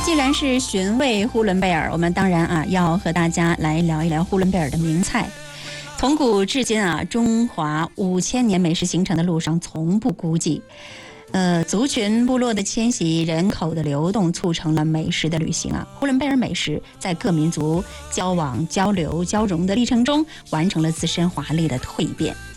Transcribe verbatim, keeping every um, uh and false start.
既然是寻味呼伦贝尔，我们当然啊要和大家来聊一聊呼伦贝尔的名菜。从古至今啊，中华五千年美食形成的路上从不孤寂。呃，族群部落的迁徙，人口的流动，促成了美食的旅行啊。呼伦贝尔美食在各民族交往、交流、交融的历程中，完成了自身华丽的蜕变。